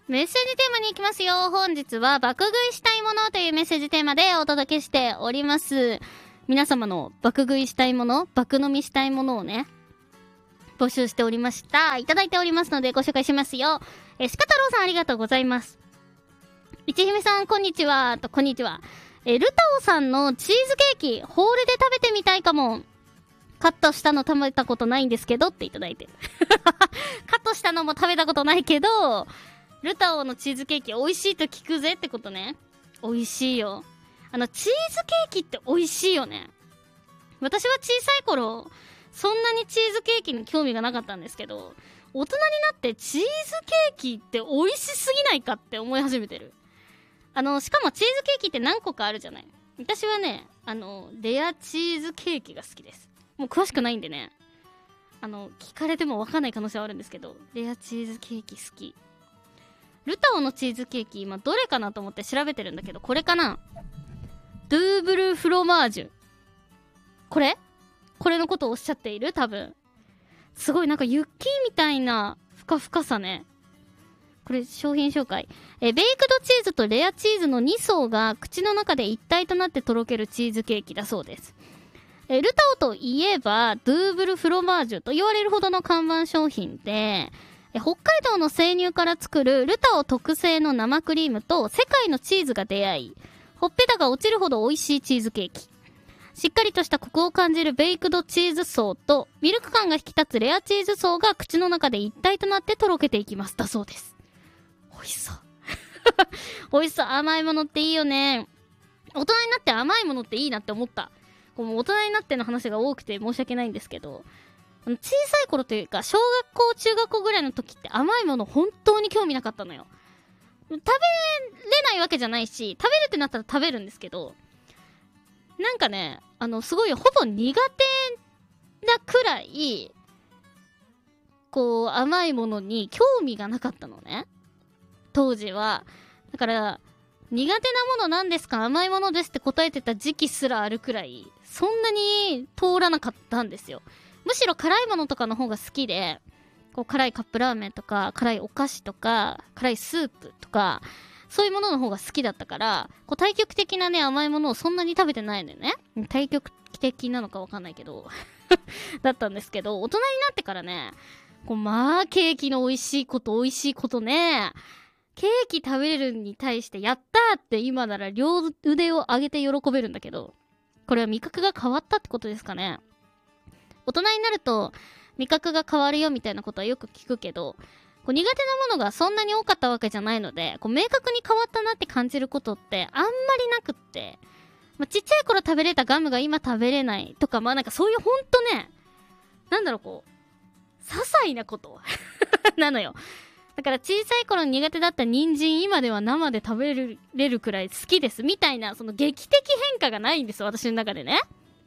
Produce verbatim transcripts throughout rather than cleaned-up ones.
メッセージテーマに行きますよ。本日は爆食いしたいものというメッセージテーマでお届けしております。皆様の爆食いしたいもの、爆飲みしたいものをね、募集しておりました。いただいておりますのでご紹介しますよ。え、鹿太郎さんありがとうございます。いちひめさんこんにちはと、こんにちは。え、ルタオさんのチーズケーキ、ホールで食べてみたいかも。カットしたの食べたことないんですけどっていただいてる。カットしたのも食べたことないけど、ルタオのチーズケーキ美味しいと聞くぜってことね。美味しいよ。あの、チーズケーキって美味しいよね。私は小さい頃、そんなにチーズケーキに興味がなかったんですけど、大人になってチーズケーキって美味しすぎないかって思い始めてる。あの、しかもチーズケーキって何個かあるじゃない。私はね、あの、レアチーズケーキが好きです。もう詳しくないんでね。あの、聞かれても分かんない可能性はあるんですけど、レアチーズケーキ好き。ルタオのチーズケーキ、今どれかなと思って調べてるんだけど、これかな？ドゥーブルフロマージュ。これ？これのことをおっしゃっている？多分。すごいなんか雪みたいなふかふかさね。これ商品紹介。え、ベイクドチーズとレアチーズのに層が口の中で一体となってとろけるチーズケーキだそうです。え、ルタオといえば、ドゥーブルフロマージュと言われるほどの看板商品で、北海道の生乳から作るルタオ特製の生クリームと世界のチーズが出会い、ほっぺたが落ちるほど美味しいチーズケーキ。しっかりとしたコクを感じるベイクドチーズ層とミルク感が引き立つレアチーズ層が口の中で一体となってとろけていきます。だそうです。美味しそう。美味しそう。甘いものっていいよね。大人になって甘いものっていいなって思った。こう大人になっての話が多くて申し訳ないんですけど、小さい頃というか小学校中学校ぐらいの時って甘いもの本当に興味なかったのよ。食べれないわけじゃないし、食べるってなったら食べるんですけど、なんかね、あのすごいほぼ苦手なくらいこう甘いものに興味がなかったのね、当時は。だから苦手なものなんですか、甘いものですって答えてた時期すらあるくらい、そんなに通らなかったんですよ。むしろ辛いものとかの方が好きで、こう辛いカップラーメンとか辛いお菓子とか辛いスープとかそういうものの方が好きだったから、こう対極的なね甘いものをそんなに食べてないのよね。対極的なのかわかんないけどだったんですけど、大人になってからね、こうまあケーキの美味しいこと美味しいことね、ケーキ食べるに対してやったーって今なら両腕を上げて喜べるんだけど、これは味覚が変わったってことですかね。大人になると味覚が変わるよみたいなことはよく聞くけど、こう苦手なものがそんなに多かったわけじゃないので、こう明確に変わったなって感じることってあんまりなくって、まあ、ちっちゃい頃食べれたガムが今食べれないとか、まあなんかそういうほんとね、なんだろう、こう些細なことなのよ。だから小さい頃苦手だった人参今では生で食べれるくらい好きですみたいな、その劇的変化がないんです、私の中でね。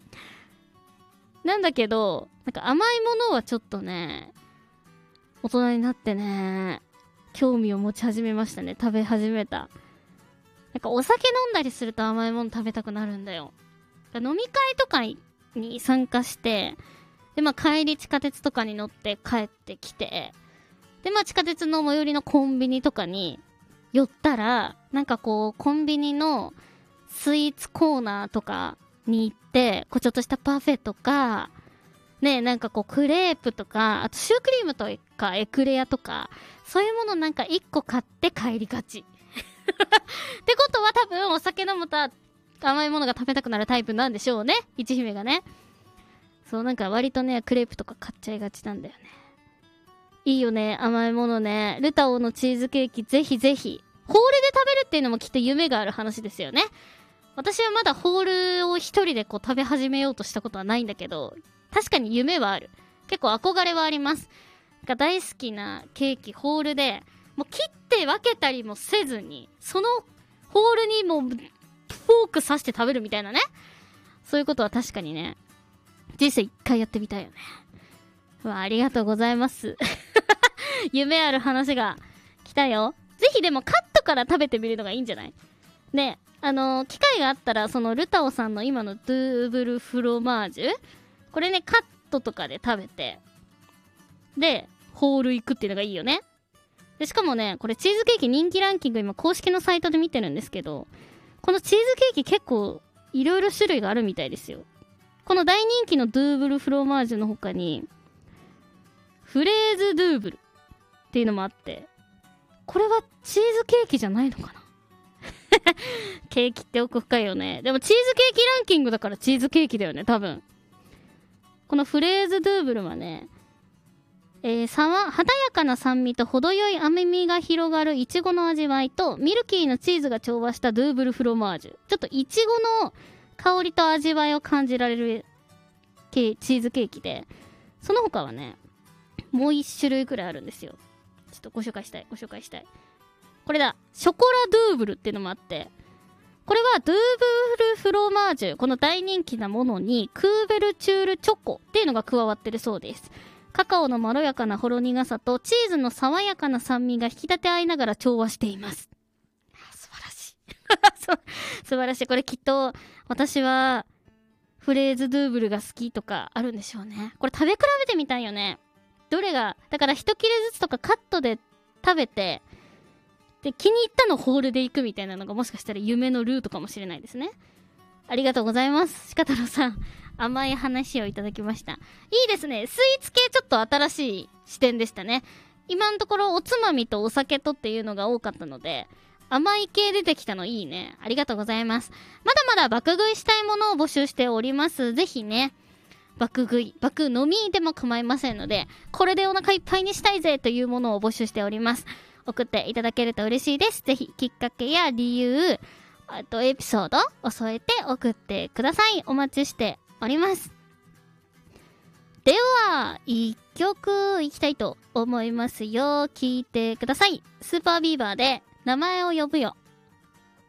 なんだけど、なんか甘いものはちょっとね、大人になってね、興味を持ち始めましたね。食べ始めた。なんかお酒飲んだりすると甘いもの食べたくなるんだよ。だ飲み会とかに参加して、でまあ帰り地下鉄とかに乗って帰ってきて、でまあ地下鉄の最寄りのコンビニとかに寄ったら、なんかこうコンビニのスイーツコーナーとかに行って、こうちょっとしたパフェとかね、なんかこうクレープとか、あとシュークリームとかエクレアとか、そういうものなんかいっこ買って帰りがちってことは多分お酒飲むと甘いものが食べたくなるタイプなんでしょうね、いち姫がね。そう、なんか割とねクレープとか買っちゃいがちなんだよね。いいよね、甘いものね。ルタオのチーズケーキぜひぜひ。ホールで食べるっていうのもきっと夢がある話ですよね。私はまだホールを一人でこう食べ始めようとしたことはないんだけど、確かに夢はある。結構憧れはあります。なんか大好きなケーキホールでもう切って分けたりもせずに、そのホールにもうフォーク刺して食べるみたいなね。そういうことは確かにね、人生一回やってみたいよね。わ、ありがとうございます夢ある話が来たよ。ぜひでもカットから食べてみるのがいいんじゃない？ね、あのー、機会があったらそのルタオさんの今のドゥーブルフロマージュ、これねカットとかで食べて、でホール行くっていうのがいいよね。 でしかもね、これチーズケーキ人気ランキング今公式のサイトで見てるんですけど、このチーズケーキ結構いろいろ種類があるみたいですよ。この大人気のドゥーブルフロマージュの他にフレーズドゥーブルっていうのもあって、これはチーズケーキじゃないのかなケーキって奥深いよね。でもチーズケーキランキングだからチーズケーキだよね、多分。このフレーズドゥーブルはね、えー、さわ華やかな酸味と程よい甘みが広がるいちごの味わいとミルキーなチーズが調和したドゥーブルフロマージュ。ちょっといちごの香りと味わいを感じられるケチーズケーキで、その他はね、もういち種類くらいあるんですよ。ちょっとご紹介したいご紹介したいこれだ、ショコラドゥーブルっていうのもあって、これはドゥーブルフロマージュ、この大人気なものにクーベルチュールチョコっていうのが加わってるそうです。カカオのまろやかなほろ苦さとチーズの爽やかな酸味が引き立て合いながら調和しています。素晴らしい素晴らしい。これきっと私はフレーズドゥーブルが好きとかあるんでしょうね。これ食べ比べてみたいよね。どれがだから一切れずつとかカットで食べて、で気に入ったのホールでいくみたいなのがもしかしたら夢のルートかもしれないですね。ありがとうございます。鹿太郎さん、甘い話をいただきました。いいですね。スイーツ系ちょっと新しい視点でしたね。今のところおつまみとお酒とっていうのが多かったので、甘い系出てきたのいいね。ありがとうございます。まだまだ爆食いしたいものを募集しております。ぜひね、爆食い、爆飲みでも構いませんので、これでお腹いっぱいにしたいぜというものを募集しております。送っていただけると嬉しいです。ぜひきっかけや理由、あとエピソードを添えて送ってください。お待ちしております。では一曲いきたいと思いますよ。聴いてください。スーパービーバーで名前を呼ぶよ。